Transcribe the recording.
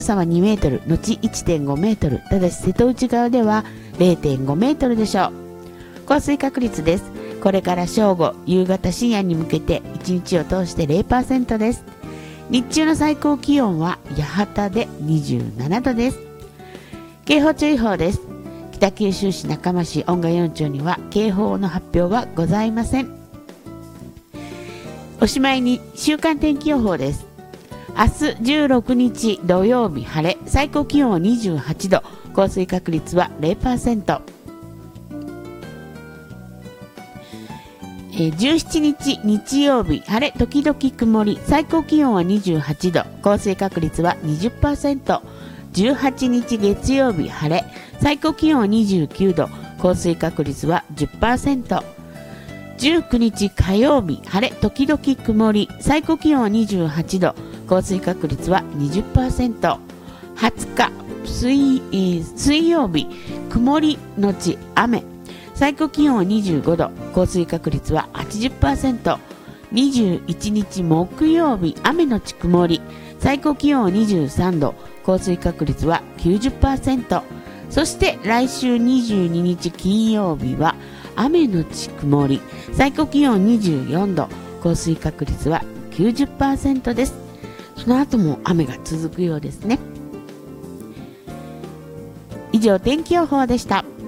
さは2メートル、後1.5 メートル、ただし瀬戸内側では 0.5 メートルでしょう。降水確率です。これから正午、夕方、深夜に向けて1日を通して 0% です。日中の最高気温は八幡で27度です。警報注意報です。北九州市中間市恩賀4町には警報の発表はございません。おしまいに週間天気予報です。明日16日土曜日晴れ、最高気温は28度、降水確率は 0%。17日日曜日晴れ時々曇り、最高気温は28度、降水確率は 20%。18日月曜日晴れ、最高気温は29度、降水確率は 10%。19日火曜日晴れ時々曇り、最高気温は28度、降水確率は 20%。20日水曜日曇りのち雨、最高気温は25度、降水確率は 80%。21日木曜日雨のち曇り、最高気温は23度、降水確率は 90%。そして来週22日金曜日は雨のち曇り、最高気温24度、降水確率は 90% です。その後も雨が続くようですね。以上天気予報でした。